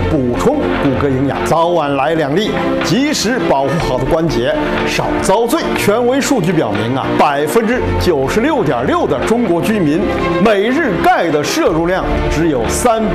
补充骨骼营养，早晚来2粒，及时保护好的关节，少遭罪。权威数据表明96.6%的中国居民每日钙的摄入量只有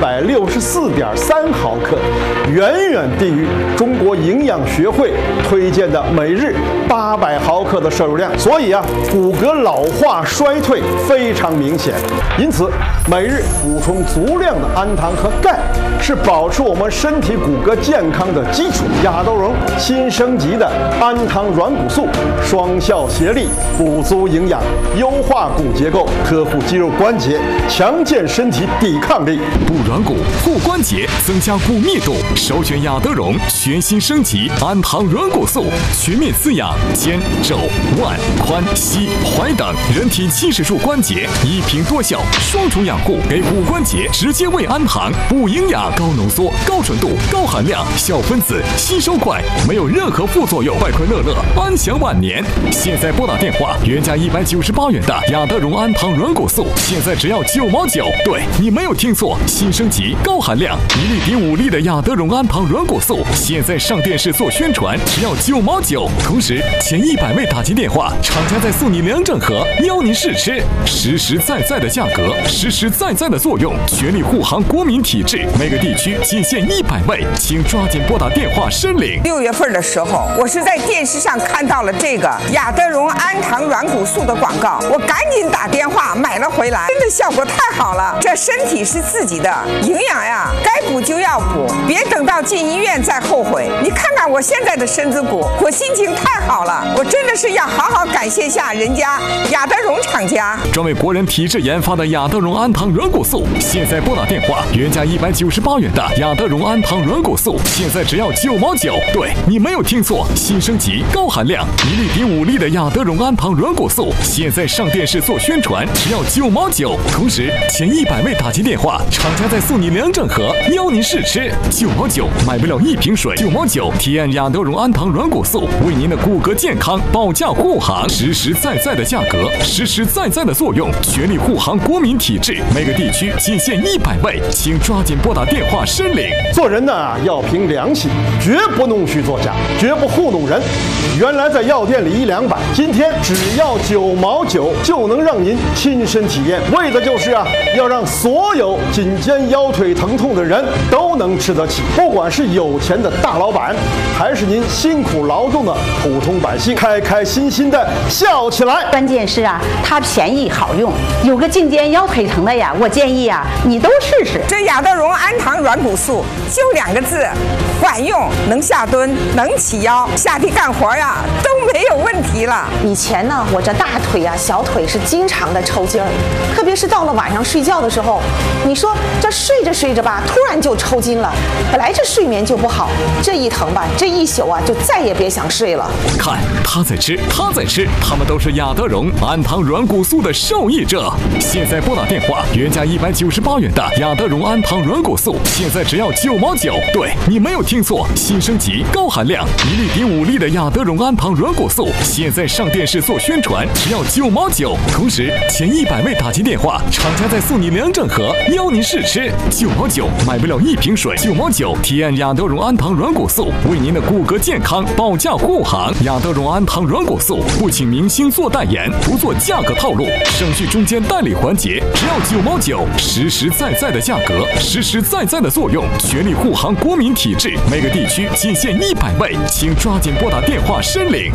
364.3毫克，远远低于中国营养学会推荐的每日800毫克的摄入量。所以骨骼老化衰退非常明显。因此，每日补充足量的氨糖和钙是保持我们身体骨骼健康的基础。亚豆蓉新升级的氨糖软骨素双效协力，补足营养，优化骨结构，呵护肌肉关节，强健身体抵抗力， 补软骨、护关节，增加骨密度。首选亚德蓉全新升级氨糖软骨素，全面滋养肩、肘、腕、髋、膝、踝等人体70处关节，一瓶多效，双重养护，给骨关节直接喂氨糖，补营养，高浓缩、高纯度、高含量，小分子，吸收快，没有任何副作用，快快乐乐，安享晚年。现在拨打电话，原价198元的亚德蓉氨糖软骨素，现在只要9毛9。对，你没有听错，新升级高含量1粒抵5粒的亚德蓉氨糖软骨素，现在上电视做宣传，只要9毛9。同时，前100位打进电话，厂家再送你2整盒，邀您试吃，实实在在的价格，实实在在的作用，全力护航国民体质。每个地区仅限100位，请抓紧拨打电话申领。 6月份的时候，我是在电视上看到了这个亚德蓉氨糖软骨素的广告，我赶紧打电话买了回来，真的效果太好了。这身体是自己的，营养呀，该补就要补，别等到进医院再后悔。你看看我现在的身子骨，我心情太好了，我真的是要好好感谢下人家亚德蓉厂家。 专为国人体质研发的亚德蓉氨糖软骨素，现在拨打电话，原价198元的亚德蓉氨糖软骨素，现在只要9毛9。对，你没有听错，新升级高含量1粒抵5粒的亚德蓉氨糖软骨素，现在上电视做宣传，只要9毛9。同时，前100位打进电话，厂家再送你2整盒，邀您试吃。9毛9，买不了1瓶水，9毛9，体验亚德蓉氨糖软骨素，为您的骨骼健康保驾护航，实实在在的价格，实实在在的作用，全力护航国民体质。每个地区仅限100位，请抓紧拨打电话申领。 做人呢要凭良心，绝不弄虚作假，绝不糊弄人。原来在药店里1、200，今天只要9毛9就能让您亲身体验，为的就是要让所有颈肩腰腿疼痛的人都能吃得起，不管是有钱的大老板，还是您辛苦劳动的普通百姓，开开心心的笑起来。 关键是它便宜好用，有个颈肩腰腿疼的呀，我建议你都试试。 这亚德蓉氨糖软骨素就2个字，管用，能下蹲，能起腰，下地干活都没有问题了。 以前呢，我这大腿小腿是经常的抽筋儿，特别是到了晚上睡觉的时候，你说这睡着睡着吧，突然就抽筋了。本来这睡眠就不好，这一疼吧，这一宿就再也别想睡了。 看他在吃，他在吃，他们都是亚德蓉氨糖软骨素的受益者。现在拨打电话，原价198元的亚德蓉氨糖软骨素，现在只要9毛9。对，你没有听错，新升级高含量1粒抵5粒的亚德蓉氨糖软骨素，现在上电视做宣传，只要9毛9。同时，前100位打进电话，厂家再送你2整盒，邀您试吃。9毛9，买不了1瓶水，9毛9，体验亚德蓉氨糖软骨素，为您的骨骼健康保驾护航。亚德蓉氨糖软骨素不请明星做代言，不做价格套路，省去中间代理环节，只要9毛9，实实在在的价格，实实在在的作用，全力护航国民体质。每个地区仅限100位，请抓紧拨打电话申领。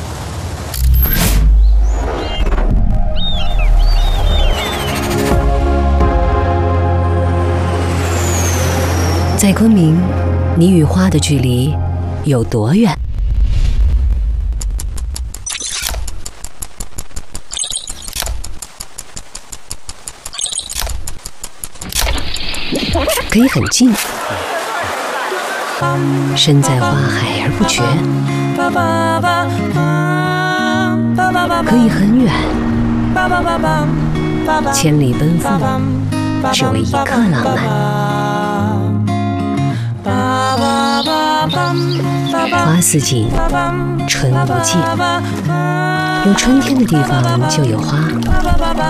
在昆明，你与花的距离有多远？可以很近，身在花海而不绝；可以很远，千里奔赴，只为一刻浪漫。花似锦，春无尽，有春天的地方就有花，